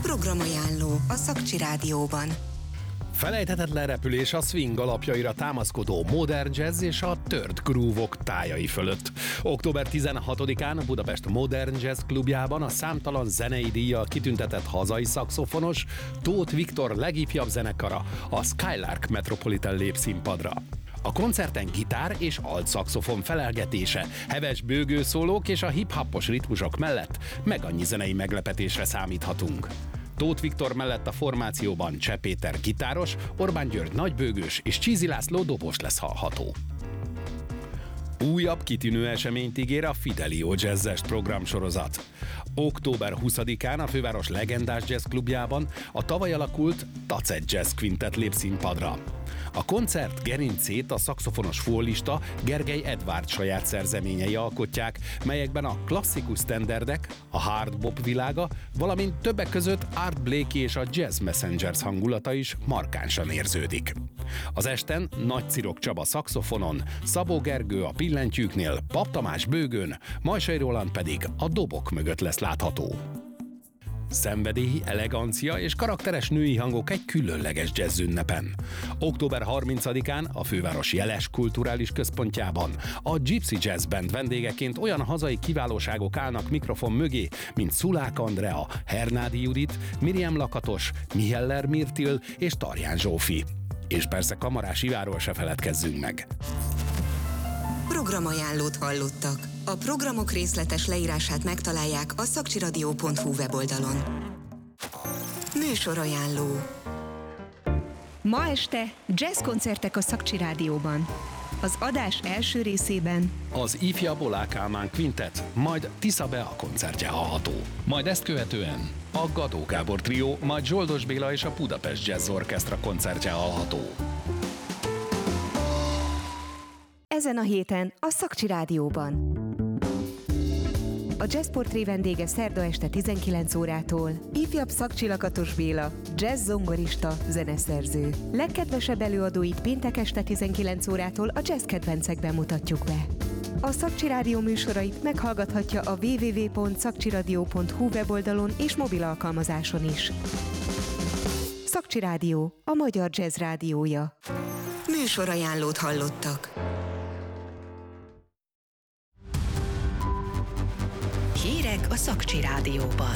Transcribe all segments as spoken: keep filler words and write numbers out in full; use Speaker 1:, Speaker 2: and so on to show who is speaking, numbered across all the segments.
Speaker 1: Programajánló a Szakcsi Rádióban.
Speaker 2: Felejthetetlen repülés a swing alapjaira támaszkodó modern jazz és a tört groove-ok tájai fölött. október tizenhatodikán a Budapest Modern Jazz klubjában a számtalan zenei díjjal kitüntetett hazai szaxofonos Tóth Viktor legifjabb zenekara, a Skylark Metropolitan lép színpadra. A koncerten gitár és altszaxofon felelgetése, heves bőgőszólók és a hip-hopos ritmusok mellett meg annyi zenei meglepetésre számíthatunk. Tóth Viktor mellett a formációban Cseh Péter gitáros, Orbán György nagybőgős és Csízi László dobos lesz hallható. Újabb kitűnő eseményt ígér a Fidelio jazzes programsorozat. október huszadikán a főváros legendás jazz klubjában a tavaly alakult Tacet Jazz Quintet lép színpadra. A koncert gerincét a szaxofonos fólista Gergely Edvárd saját szerzeményei alkotják, melyekben a klasszikus sztenderdek, a hard bop világa, valamint többek között Art Blakey és a Jazz Messengers hangulata is markánsan érződik. Az esten Nagy Cirok Csaba szaxofonon, Szabó Gergő a pillentyűknél, Pap Tamás bőgőn, Majsai Roland pedig a dobok mögött lesz látható. Szenvedély, elegancia és karakteres női hangok egy különleges jazz ünnepen. október harmincadikán a főváros jeles kulturális központjában a Gypsy Jazz Band vendégeként olyan hazai kiválóságok állnak mikrofon mögé, mint Szulák Andrea, Hernádi Judit, Miriam Lakatos, Miheller Mirtil és Tarján Zsófi. És persze Kamarás Iváról se feledkezzünk meg.
Speaker 1: Programajánlót hallottak. A programok részletes leírását megtalálják a szakcsiradio pont hu weboldalon. Műsorajánló.
Speaker 3: Ma este jazzkoncertek a Szakcsi Rádióban. Az adás első részében
Speaker 2: az ifjabb Oláh Kálmán Quintet, majd Tisza Bea koncertje hallható. Majd ezt követően a Gadó Gábor trió, majd Zsoldos Béla és a Budapest Jazz Orchestra koncertje hallható.
Speaker 3: Ezen a héten a Szakcsi Rádióban. A jazzportré vendége szerda este tizenkilenc órától ifjabb Szakcsi Lakatos Béla, jazz zongorista, zeneszerző. Legkedvesebb előadóit péntek este tizenkilenc órától a jazz kedvencekben mutatjuk be. A Szakcsi Rádió műsorait meghallgathatja a double-u double-u double-u pont szakcsiradio pont hu weboldalon és mobil alkalmazáson is. Szakcsi Rádió, a magyar jazz rádiója.
Speaker 1: Műsorajánlót hallottak. Hírek a Szakcsi Rádióban.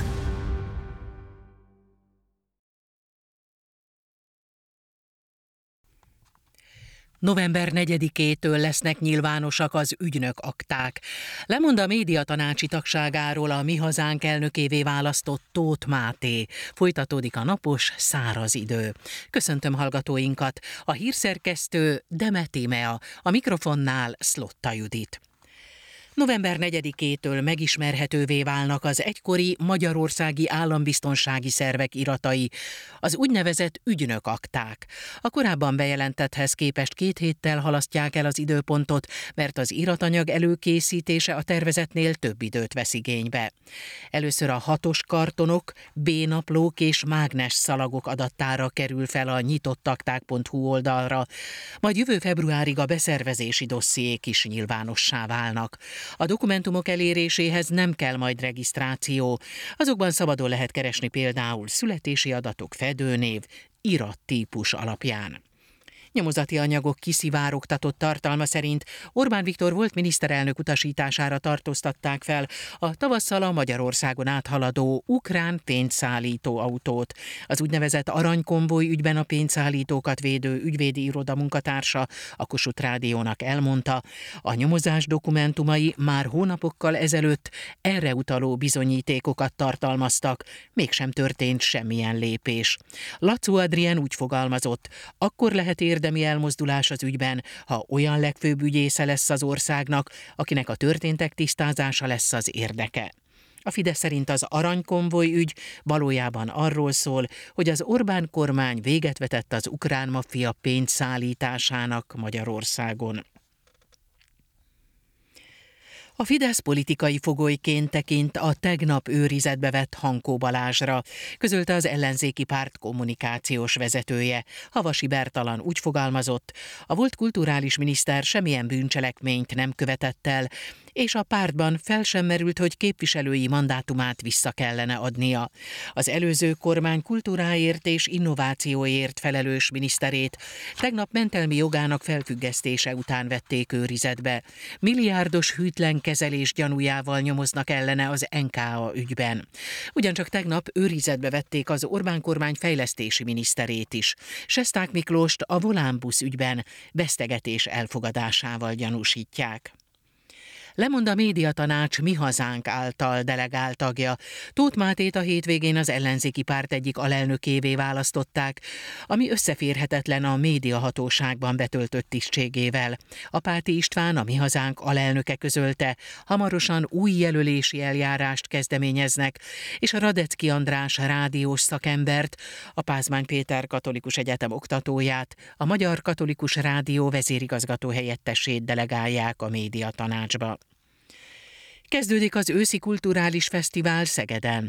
Speaker 4: november negyedikétől lesznek nyilvánosak az ügynök akták. Lemond a médiatanácsi tagságáról a Mi Hazánk elnökévé választott Tóth Máté. Folytatódik a napos, száraz idő. Köszöntöm hallgatóinkat. A hírszerkesztő Deme Tímea, a mikrofonnál Szlotta Judit. november negyedikétől megismerhetővé válnak az egykori magyarországi állambiztonsági szervek iratai, az úgynevezett ügynökakták. A korábban bejelentetthez képest két héttel halasztják el az időpontot, mert az iratanyag előkészítése a tervezetnél több időt vesz igénybe. Először a hatos kartonok, B-naplók és mágnes szalagok adattára kerül fel a nyitottakták pont hu oldalra, majd jövő februárig a beszervezési dossziék is nyilvánossá válnak. A dokumentumok eléréséhez nem kell majd regisztráció. Azokban szabadon lehet keresni például születési adatok, fedőnév, irattípus alapján. Nyomozati anyagok kiszivárogtatott tartalma szerint Orbán Viktor volt miniszterelnök utasítására tartóztatták fel a tavasszal a Magyarországon áthaladó ukrán pénzszállító autót. Az úgynevezett aranykonvoj ügyben a pénzszállítókat védő ügyvédi iroda munkatársa a Kossuth Rádiónak elmondta, a nyomozás dokumentumai már hónapokkal ezelőtt erre utaló bizonyítékokat tartalmaztak, mégsem történt semmilyen lépés. Lacó Adrien úgy fogalmazott, akkor lehet érdemi elmozdulás az ügyben, ha olyan legfőbb ügyésze lesz az országnak, akinek a történtek tisztázása lesz az érdeke. A Fidesz szerint az aranykonvoj ügy valójában arról szól, hogy az Orbán kormány véget vetett az ukrán maffia pénzszállításának Magyarországon. A Fidesz politikai fogolyként tekint a tegnap őrizetbe vett Hankó Balázsra, közölte az ellenzéki párt kommunikációs vezetője. Havasi Bertalan úgy fogalmazott, a volt kulturális miniszter semmilyen bűncselekményt nem követett el, és a pártban fel sem merült, hogy képviselői mandátumát vissza kellene adnia. Az előző kormány kultúráért és innovációért felelős miniszterét tegnap mentelmi jogának felfüggesztése után vették őrizetbe. Milliárdos hűtlen kezelés gyanújával nyomoznak ellene az en ká á ügyben. Ugyancsak tegnap őrizetbe vették az Orbán kormány fejlesztési miniszterét is. Sesták Miklóst a Volánbusz ügyben vesztegetés elfogadásával gyanúsítják. Lemond a médiatanács Mi Hazánk által delegált tagja. Tóth Mátét a hétvégén az ellenzéki párt egyik alelnökévé választották, ami összeférhetetlen a médiahatóságban betöltött tisztségével. A Páti István, a Mi Hazánk alelnöke közölte, hamarosan új jelölési eljárást kezdeményeznek, és a Radecki András rádiós szakembert, a Pázmány Péter Katolikus Egyetem oktatóját, a Magyar Katolikus Rádió vezérigazgató helyettesét delegálják a médiatanácsba. Kezdődik az őszi kulturális fesztivál Szegeden.